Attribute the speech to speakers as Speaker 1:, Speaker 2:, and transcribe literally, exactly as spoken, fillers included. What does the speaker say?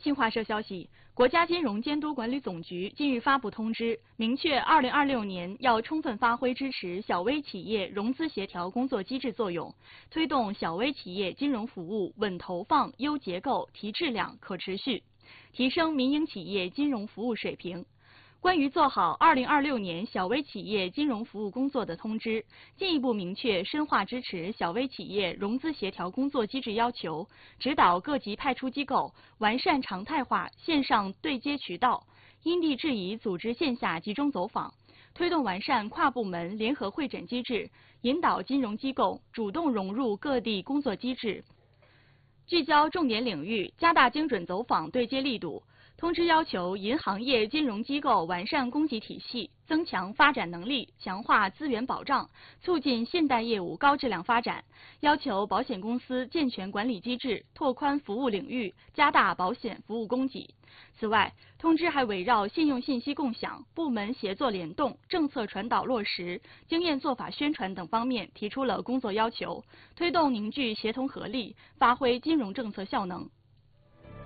Speaker 1: 新华社消息，国家金融监督管理总局近日发布通知，明确二零二六年要充分发挥支持小微企业融资协调工作机制作用，推动小微企业金融服务稳投放、优结构、提质量、可持续，提升民营企业金融服务水平。关于做好二零二六年小微企业金融服务工作的通知，进一步明确深化支持小微企业融资协调工作机制要求，指导各级派出机构完善常态化线上对接渠道，因地制宜组织线下集中走访，推动完善跨部门联合会诊机制，引导金融机构主动融入各地工作机制，聚焦重点领域，加大精准走访对接力度。通知要求银行业金融机构完善供给体系，增强发展能力，强化资源保障，促进信贷业务高质量发展。要求保险公司健全管理机制，拓宽服务领域，加大保险服务供给。此外，通知还围绕信用信息共享、部门协作联动、政策传导落实、经验做法宣传等方面提出了工作要求，推动凝聚协同合力，发挥金融政策效能。